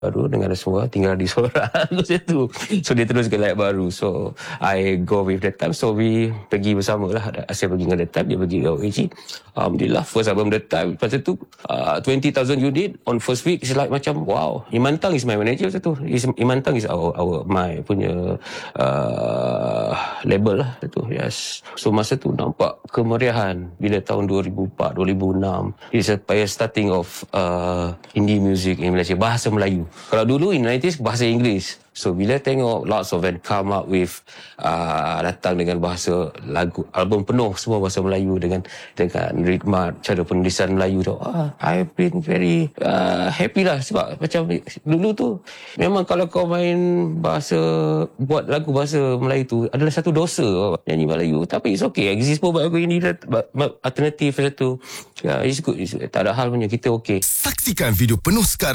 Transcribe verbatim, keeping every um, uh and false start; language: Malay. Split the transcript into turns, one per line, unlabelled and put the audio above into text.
baru dengan semua tinggal di seorang macam tu. So dia terus ke layak baru. So I go with the time. So we pergi bersama lah. Saya pergi dengan the time, dia pergi dengan O A G. Alhamdulillah first album the time. Lepas tu uh, twenty thousand unit on first week. It's like macam wow. Iman Tang is my manager macam tu. Iman Tang is our, our my punya uh, label lah tu. Yes. So masa tu nampak kemeriahan bila tahun two thousand four, two thousand six. It's a starting of uh, indie music in Malaysia. Bahasa Melayu. Kalau dulu in nineties bahasa Inggeris. So bila tengok lots of band come up with uh, datang dengan bahasa lagu album penuh semua bahasa Melayu dengan dengan ritma cara penulisan Melayu tu, ah, I've been very uh, happy lah sebab macam dulu tu memang kalau kau main bahasa buat lagu bahasa Melayu tu adalah satu dosa nyanyi Melayu, tapi it's okay, exist pun buat lagu ini alternatif macam tu. Yeah, it's good, it's, tak ada hal punya, kita okay.
Saksikan video penuh sekarang